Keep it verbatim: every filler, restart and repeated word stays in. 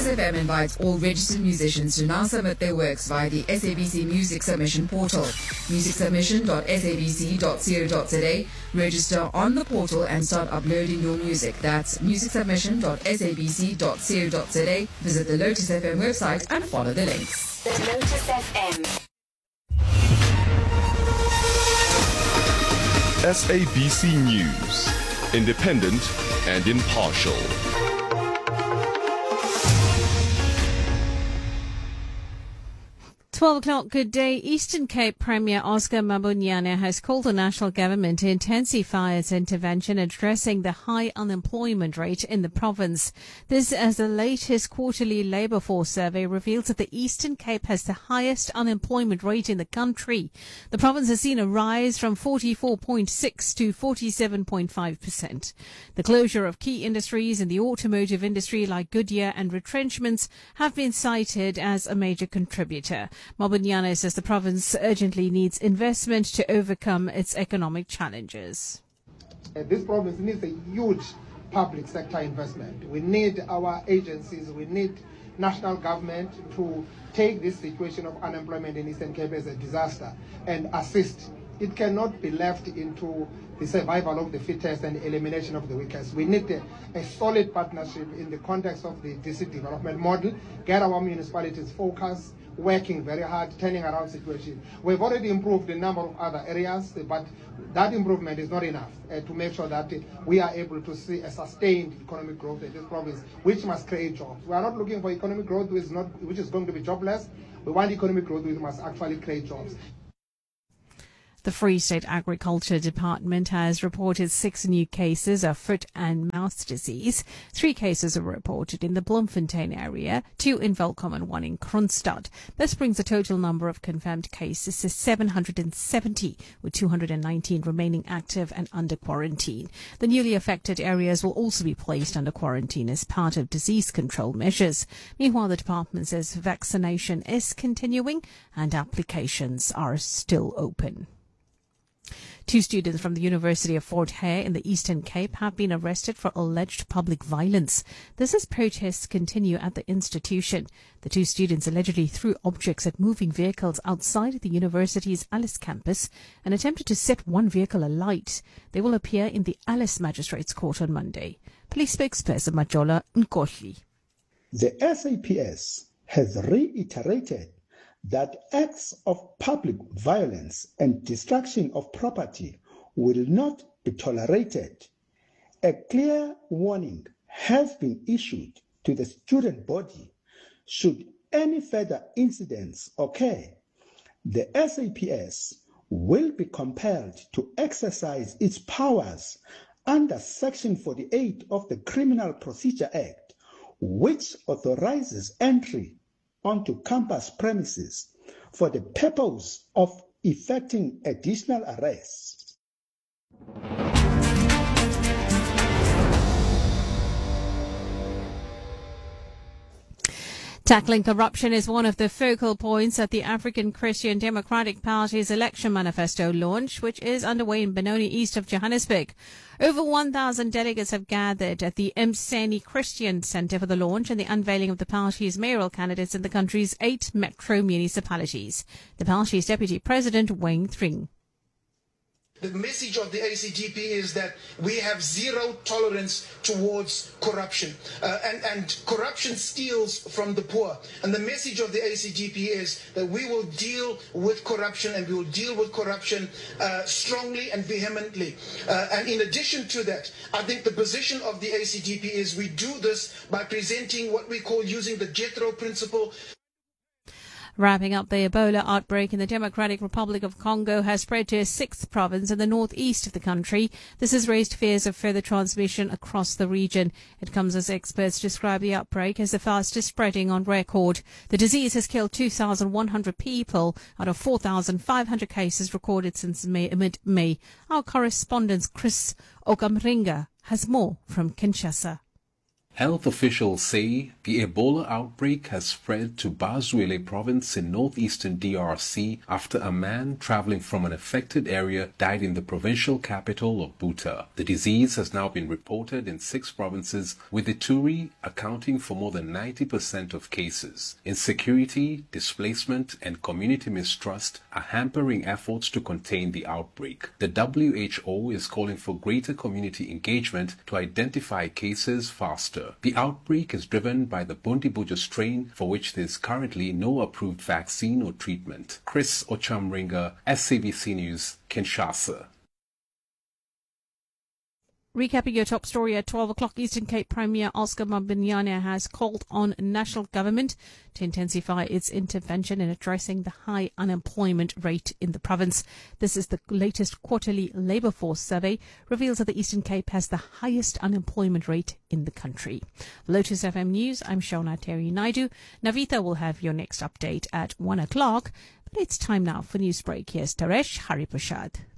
F M invites all registered musicians to now submit their works via the S A B C Music Submission portal. music submission dot s a b c dot co dot z a. Register on the portal and start uploading your music. That's music submission dot s a b c dot co dot z a. Visit the Lotus F M website and follow the links. The Lotus F M. S A B C News, independent and impartial. twelve o'clock, good day. Eastern Cape Premier Oscar Mabonyane has called the national government to intensify its intervention addressing the high unemployment rate in the province. This as the latest quarterly labour force survey reveals that the Eastern Cape has the highest unemployment rate in the country. The province has seen a rise from forty-four point six to forty-seven point five percent. The closure of key industries in the automotive industry like Goodyear and retrenchments have been cited as a major contributor. Mabonyane says the province urgently needs investment to overcome its economic challenges. Uh, this province needs a huge public sector investment. We need our agencies, we need national government to take this situation of unemployment in Eastern Cape as a disaster and assist. It cannot be left into the survival of the fittest and the elimination of the weakest. We need a, a solid partnership in the context of the district development model, get our municipalities focused, working very hard, turning around situation. We've already improved a number of other areas, but that improvement is not enough uh, to make sure that uh, we are able to see a sustained economic growth in this province, which must create jobs. We are not looking for economic growth which is, not, which is going to be jobless. We want economic growth which must actually create jobs. The Free State Agriculture Department has reported six new cases of foot and mouth disease. Three cases are reported in the Bloemfontein area, two in Welkom and one in Kroonstad. This brings the total number of confirmed cases to seven hundred seventy, with two hundred nineteen remaining active and under quarantine. The newly affected areas will also be placed under quarantine as part of disease control measures. Meanwhile, the department says vaccination is continuing and applications are still open. Two students from the University of Fort Hare in the Eastern Cape have been arrested for alleged public violence. This as protests continue at the institution. The two students allegedly threw objects at moving vehicles outside the university's Alice campus and attempted to set one vehicle alight. They will appear in the Alice Magistrates Court on Monday. Police spokesperson Majola Nkohli. The S A P S has reiterated that acts of public violence and destruction of property will not be tolerated. A clear warning has been issued to the student body. Should any further incidents occur, the S A P S will be compelled to exercise its powers under Section forty-eight of the Criminal Procedure Act, which authorizes entry onto campus premises for the purpose of effecting additional arrests. Tackling corruption is one of the focal points at the African Christian Democratic Party's election manifesto launch, which is underway in Benoni, east of Johannesburg. Over one thousand delegates have gathered at the Mseni Christian Centre for the launch and the unveiling of the party's mayoral candidates in the country's eight metro municipalities. The party's deputy president, Wayne Thring. The message of the A C D P is that we have zero tolerance towards corruption, uh, and, and corruption steals from the poor. And the message of the A C D P is that we will deal with corruption, and we will deal with corruption uh, strongly and vehemently. Uh, and in addition to that, I think the position of the A C D P is we do this by presenting what we call using the Jethro principle. Wrapping up, the Ebola outbreak in the Democratic Republic of Congo has spread to a sixth province in the northeast of the country. This has raised fears of further transmission across the region. It comes as experts describe the outbreak as the fastest spreading on record. The disease has killed two thousand one hundred people out of four thousand five hundred cases recorded since May, mid-May. Our correspondent Chris Okamringa has more from Kinshasa. Health officials say the Ebola outbreak has spread to Bazwele province in northeastern D R C after a man traveling from an affected area died in the provincial capital of Buta. The disease has now been reported in six provinces, with Ituri accounting for more than ninety percent of cases. Insecurity, displacement, and community mistrust are hampering efforts to contain the outbreak. The W H O is calling for greater community engagement to identify cases faster. The outbreak is driven by the Bundibuja strain, for which there is currently no approved vaccine or treatment. Chris Ochamringa, S A B C News, Kinshasa. Recapping your top story at twelve o'clock, Eastern Cape Premier Oscar Mabanyane has called on national government to intensify its intervention in addressing the high unemployment rate in the province. This is the latest quarterly labour force survey, reveals that the Eastern Cape has the highest unemployment rate in the country. Lotus F M News, I'm Shona Terry Naidu. Navitha will have your next update at one o'clock, but it's time now for Newsbreak. Here's Taresh Hariprasad.